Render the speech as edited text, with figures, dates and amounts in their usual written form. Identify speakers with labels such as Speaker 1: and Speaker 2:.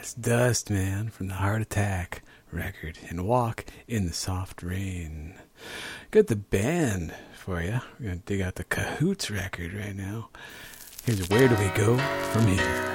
Speaker 1: It's Dust, man, from the Heart Attack record, and Walk in the Soft Rain. Got the band for you. We're going to dig out the Cahoots record right now. Here's Where Do We Go From Here?